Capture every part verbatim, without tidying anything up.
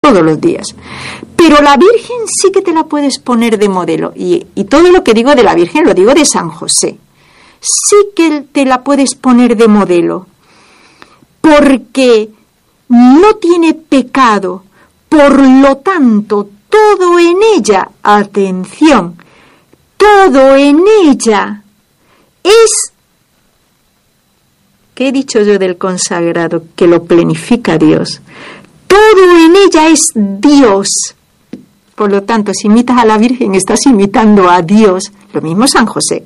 todos los días. Pero la Virgen sí que te la puedes poner de modelo. Y, y todo lo que digo de la Virgen lo digo de San José. Sí que te la puedes poner de modelo. Porque no tiene pecado. Por lo tanto, todo en ella, atención, todo en ella es, ¿qué he dicho yo del consagrado? Que lo plenifica Dios. Todo en ella es Dios. Por lo tanto, si imitas a la Virgen, estás imitando a Dios. Lo mismo San José.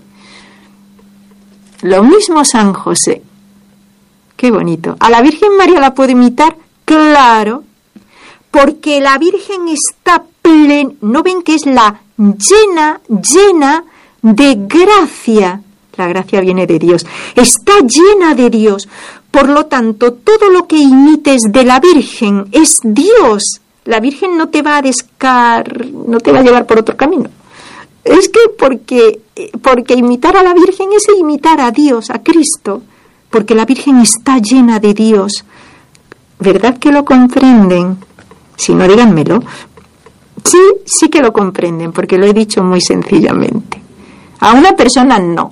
Lo mismo San José. Qué bonito. ¿A la Virgen María la puedo imitar? Claro. Porque la Virgen está plena. ¿No ven que es la llena, llena de gracia? La gracia viene de Dios. Está llena de Dios. Por lo tanto, todo lo que imites de la Virgen es Dios. La Virgen no te va a descar, no te va a llevar por otro camino. Es que porque, porque imitar a la Virgen es imitar a Dios, a Cristo. Porque la Virgen está llena de Dios. ¿Verdad que lo comprenden? Si no, díganmelo. Sí, sí que lo comprenden, porque lo he dicho muy sencillamente. A una persona no.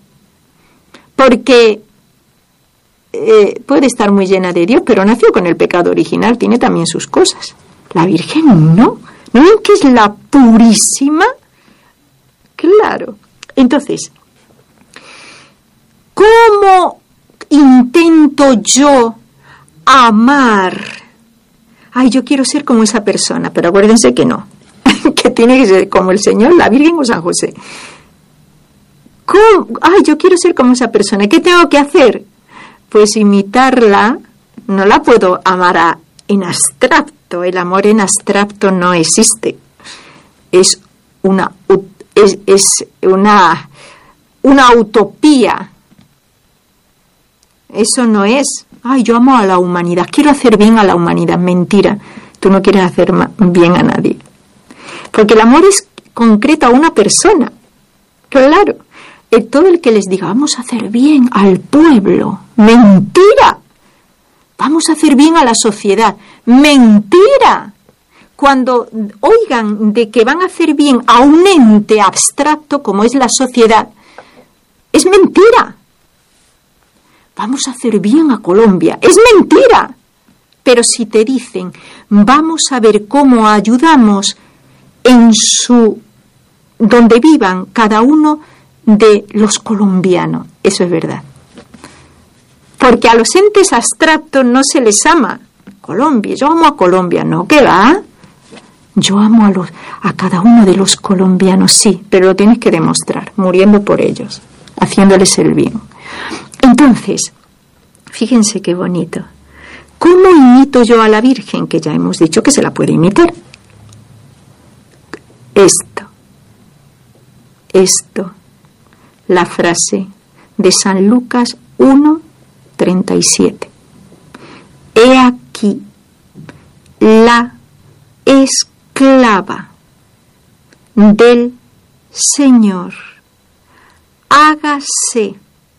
Porque eh, puede estar muy llena de Dios, pero nació con el pecado original, tiene también sus cosas. La Virgen no. ¿No ven que es la purísima? Claro. Entonces, ¿cómo intento yo amar? Ay, yo quiero ser como esa persona, pero acuérdense que no. Que tiene que ser como el Señor, la Virgen o San José. ¿Cómo? Ay, yo quiero ser como esa persona. ¿Qué tengo que hacer? Pues imitarla. No la puedo amar a, en abstracto. El amor en abstracto no existe. Es una, es, es una, una utopía. Eso no es. Ay, yo amo a la humanidad. Quiero hacer bien a la humanidad. Mentira. Tú no quieres hacer bien a nadie. Porque el amor es concreto a una persona. Claro. Todo el que les diga, vamos a hacer bien al pueblo. ¡Mentira! Vamos a hacer bien a la sociedad. ¡Mentira! Cuando oigan de que van a hacer bien a un ente abstracto como es la sociedad, es mentira. Vamos a hacer bien a Colombia. ¡Es mentira! Pero si te dicen, vamos a ver cómo ayudamos en su, donde vivan cada uno de los colombianos, eso es verdad. Porque a los entes abstractos no se les ama. Colombia, yo amo a Colombia, ¿no? ¿Qué va? Yo amo a, los, a cada uno de los colombianos, sí, pero lo tienes que demostrar, muriendo por ellos, haciéndoles el bien. Entonces, fíjense qué bonito. ¿Cómo imito yo a la Virgen? Que ya hemos dicho que se la puede imitar. Esto, esto, la frase de San Lucas uno, treinta y siete. He aquí la esclava del Señor, hágase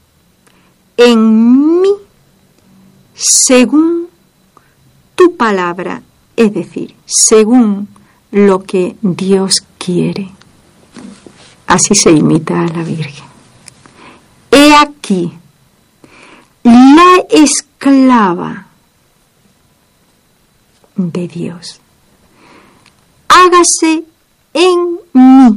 en mí según tu palabra, es decir, según lo que Dios quiere. Así se imita a la Virgen. He aquí la esclava de Dios, hágase en mí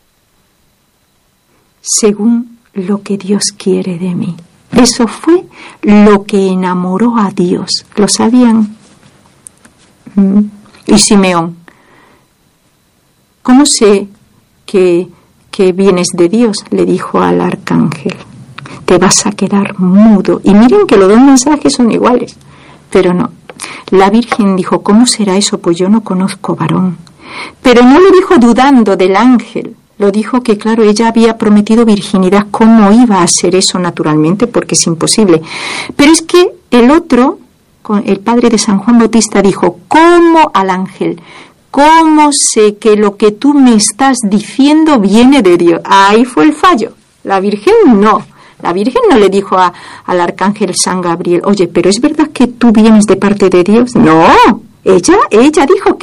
según lo que Dios quiere de mí. Eso fue lo que enamoró a Dios. ¿Lo sabían? ¿Mm? Y Simeón, ¿cómo sé que, que vienes de Dios? Le dijo al arcángel. Te vas a quedar mudo. Y miren que los dos mensajes son iguales, pero no. La Virgen dijo, ¿cómo será eso? Pues yo no conozco varón. Pero no lo dijo dudando del ángel. Lo dijo que, claro, ella había prometido virginidad. ¿Cómo iba a ser eso naturalmente? Porque es imposible. Pero es que el otro, el padre de San Juan Bautista, dijo, ¿cómo al ángel? ¿Cómo sé que lo que tú me estás diciendo viene de Dios? Ahí fue el fallo. La Virgen no. La Virgen no le dijo a, al arcángel San Gabriel, oye, ¿pero es verdad que tú vienes de parte de Dios? No, Ella, ella dijo